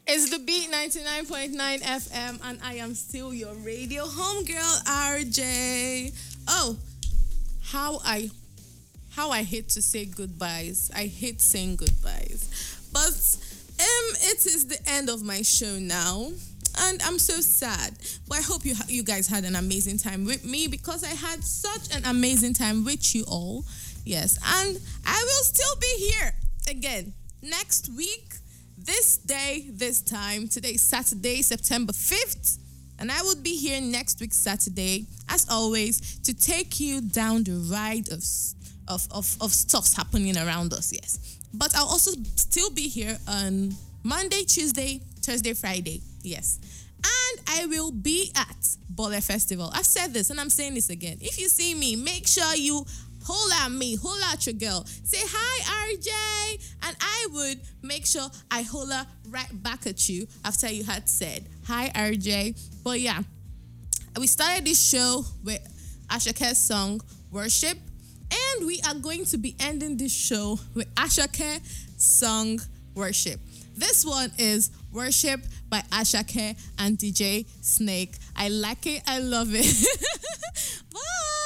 It's the Beat 99.9 FM, and I am still your radio homegirl, RJ. Oh, how I how I hate to say goodbyes. I hate saying goodbyes. But it is the end of my show now. And I'm so sad. But I hope you guys had an amazing time with me because I had such an amazing time with you all. Yes, and I will still be here again next week, this day, this time. Today is Saturday, September 5th. And I will be here next week, Saturday, as always, to take you down the ride of stuffs happening around us, yes. But I'll also still be here on Monday, Tuesday, Thursday, Friday, yes. And I will be at Bole Festival. I've said this and I'm saying this again. If you see me, make sure you holler at me, holler at your girl. Say, hi, RJ. And I would make sure I holler right back at you after you had said, hi, RJ. But yeah, we started this show with Ashake's song, Worship. And we are going to be ending this show with Ashake song, Worship. This one is Worship by Ashake and DJ Snake. I like it. I love it. Bye.